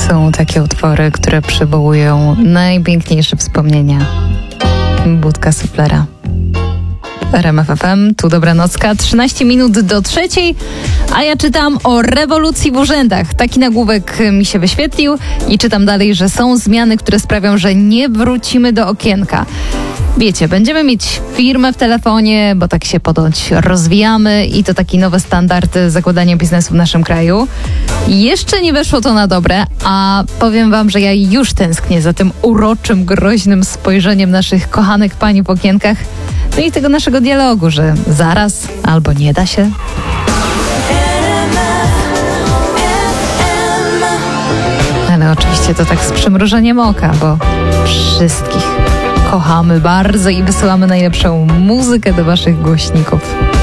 Są takie utwory, które przywołują najpiękniejsze wspomnienia. Budka Suflera. RMF FM, tu Dobranocka, 13 minut do 3:00, a ja czytam o rewolucji w urzędach. Taki nagłówek mi się wyświetlił i czytam dalej, że są zmiany, które sprawią, że nie wrócimy do okienka. Wiecie, będziemy mieć firmę w telefonie, bo tak się ponoć rozwijamy i to taki nowy standard zakładania biznesu w naszym kraju. Jeszcze nie weszło to na dobre, a powiem wam, że ja już tęsknię za tym uroczym, groźnym spojrzeniem naszych kochanek pani w okienkach. No i tego naszego dialogu, że zaraz albo nie da się. Ale oczywiście to tak z przymrużeniem oka, bo wszystkich kochamy bardzo i wysyłamy najlepszą muzykę do waszych głośników.